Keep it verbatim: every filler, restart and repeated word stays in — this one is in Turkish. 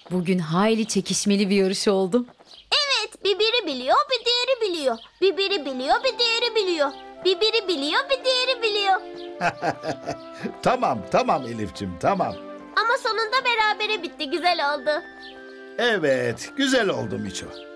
Bugün hayli çekişmeli bir yarış oldu. Evet, bir biri biliyor, bir diğeri biliyor. Bir biri biliyor, bir diğeri biliyor. Bir biri biliyor, bir diğeri biliyor. Tamam, tamam Elif'ciğim, tamam. Ama sonunda berabere bitti, güzel oldu. Evet, güzel oldu Miço.